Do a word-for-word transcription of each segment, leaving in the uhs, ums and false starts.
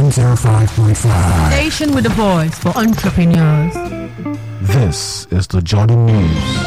one oh five point five. Station with a voice for entrepreneurs. This is the Jordan News.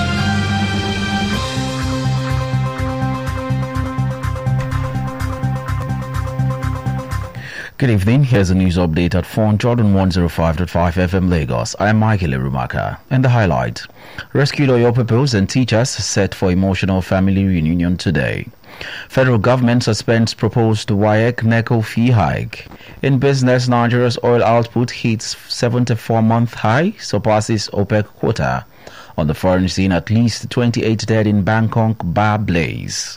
Good evening, here's a news update at four on Jordan one oh five point five F M Lagos. I am Michael Erumaka. And the highlight: rescued Oyo pupils and teachers set for emotional family reunion today. Federal government suspends proposed W A E C NECO fee hike. In business, Nigeria's oil output hits seventy-four month high, surpasses OPEC quota. On the foreign scene, at least twenty-eight dead in Bangkok bar blaze.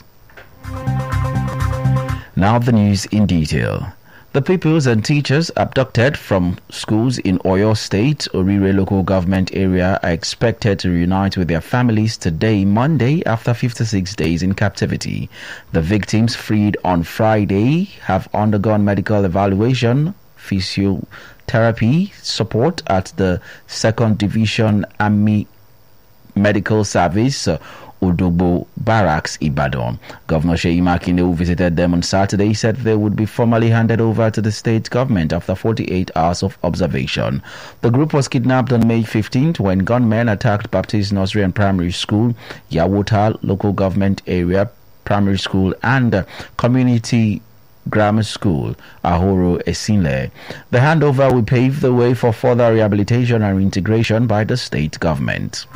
Now the news in detail. The pupils and teachers abducted from schools in Oyo State, Orire local government area, are expected to reunite with their families today, Monday, after fifty-six days in captivity. The victims, freed on Friday, have undergone medical evaluation, physiotherapy support at the second Division Army Medical Service, Odogbo Barracks, Ibadan. Governor Seyi Makinde, who visited them on Saturday, said they would be formally handed over to the state government after forty-eight hours of observation. The group was kidnapped on May fifteenth when gunmen attacked Baptist Nursery and Primary School, Yawota Local Government Area Primary School, and uh, Community Grammar School, Ahoro Esinle. The handover will pave the way for further rehabilitation and reintegration by the state government.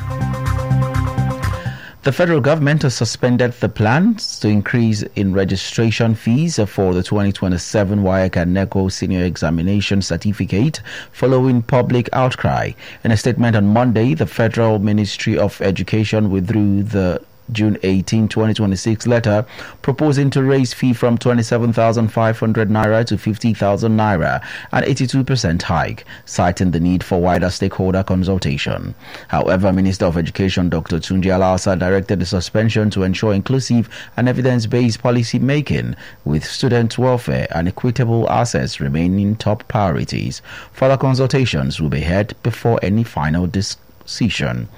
The federal government has suspended the plans to increase in registration fees for the twenty twenty-seven W A E C and NECO Senior Examination Certificate following public outcry. In a statement on Monday, the Federal Ministry of Education withdrew the June eighteenth, twenty twenty-six letter proposing to raise fee from twenty-seven thousand five hundred naira to fifty thousand naira, an eighty-two percent hike, citing the need for wider stakeholder consultation. However, Minister of Education Doctor Tunji Alausa directed the suspension to ensure inclusive and evidence-based policy making, with student welfare and equitable access remaining top priorities. Further consultations will be held before any final decision.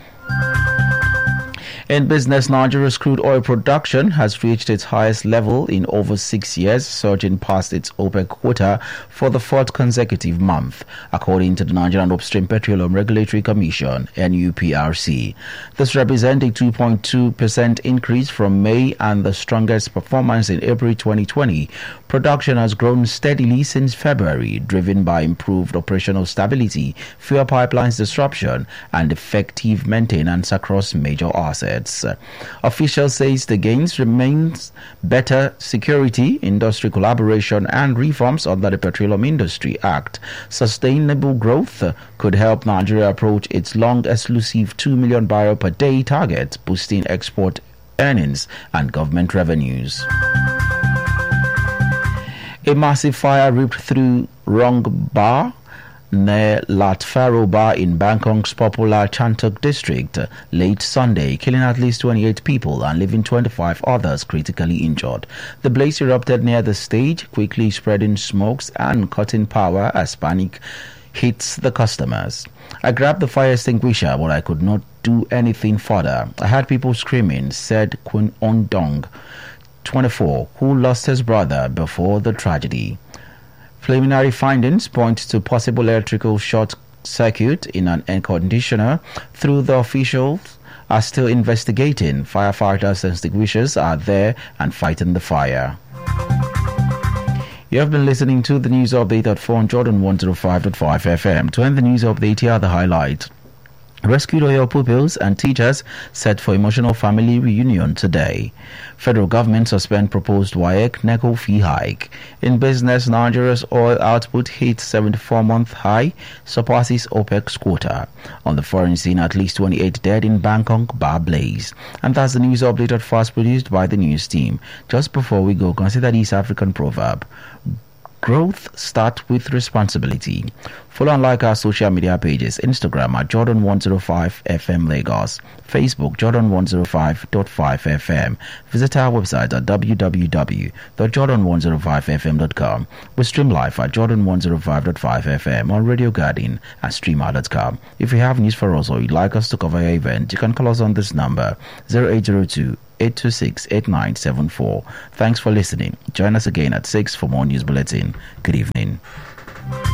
In business, Nigeria's crude oil production has reached its highest level in over six years, surging past its OPEC quota for the fourth consecutive month, according to the Nigerian Upstream Petroleum Regulatory Commission, N U P R C. This represents a two point two percent increase from May and the strongest performance in April twenty twenty. Production has grown steadily since February, driven by improved operational stability, fewer pipelines disruption, and effective maintenance across major assets. Officials say the gains remains better security, industry collaboration, and reforms under the Petroleum Industry Act. Sustainable growth could help Nigeria approach its long elusive two million barrel per day target, boosting export earnings and government revenues. A massive fire ripped through Rong Bar near Latfaro Bar in Bangkok's popular Chantok district late Sunday, killing at least twenty-eight people and leaving twenty-five others critically injured. The blaze erupted near the stage, quickly spreading smokes and cutting power as panic hits the customers. I grabbed the fire extinguisher, but I could not do anything further. I heard people screaming, said Kun Ondong, twenty-four, who lost his brother before the tragedy. Preliminary findings point to possible electrical short circuit in an air conditioner, though the officials are still investigating. Firefighters and extinguishers are there and fighting the fire. You have been listening to the news update at four on Jordan one oh five point five F M. To end the news update, here are the highlights. Rescued Oyo pupils and teachers set for emotional family reunion today. Federal government suspend proposed W A E C NECO fee hike. In business, Nigeria's oil output hits seventy-four month high, surpasses OPEC's quota. On the foreign scene, at least twenty-eight dead in Bangkok bar blaze. And that's the news update at first produced by the news team. Just before we go, consider this African proverb: growth starts with responsibility. Follow and like our social media pages: Instagram at Jordan one oh five F M Lagos, Facebook Jordan one oh five point five F M. Visit our website at w w w dot jordan one oh five f m dot com. We stream live at Jordan one oh five point five F M on Radio Garden and streamer dot com. If you have news for us or you'd like us to cover your event, you can call us on this number zero eight zero two, eight two six, eight nine seven four. Thanks for listening. Join us again at six for more news bulletin. Good evening.